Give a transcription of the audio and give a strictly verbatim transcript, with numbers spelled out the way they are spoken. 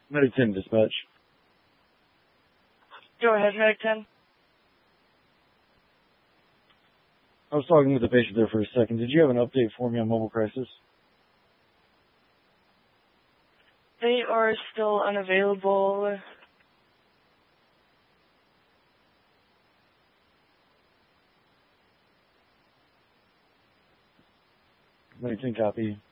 Medic ten dispatch. Go ahead, Medic ten. I was talking with the patient there for a second. Did you have an update for me on mobile crisis? They are still unavailable. Medic ten copy.